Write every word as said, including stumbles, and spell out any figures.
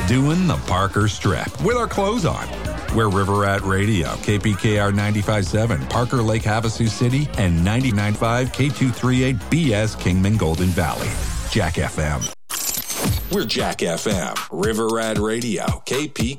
doing the Parker Strip with our clothes on. We're River Rat Radio, K P K R ninety-five point seven, Parker Lake, Havasu City, and ninety-nine point five K two thirty-eight B S Kingman Golden Valley. Jack F M. We're Jack F M, River Rat Radio, K P